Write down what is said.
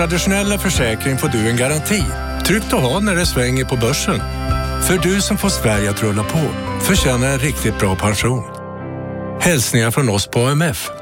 Traditionella försäkring får du en garanti. Tryggt att ha när det svänger på börsen. För du som får Sverige att rulla på förtjänar en riktigt bra pension. Hälsningar från oss på AMF.